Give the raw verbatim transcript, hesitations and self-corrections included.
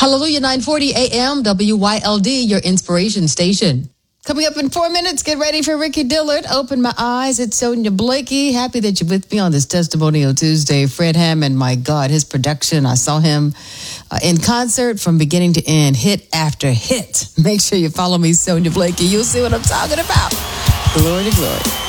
Hallelujah, nine forty a.m. W Y L D, your inspiration station. Coming up in four minutes, get ready for Ricky Dillard. Open my eyes. It's Sonia Blakey. Happy that you're with me on this Testimonial Tuesday. Fred Hammond, my God, his production. I saw him uh, in concert from beginning to end, hit after hit. Make sure you follow me, Sonia Blakey. You'll see what I'm talking about. Glory to glory.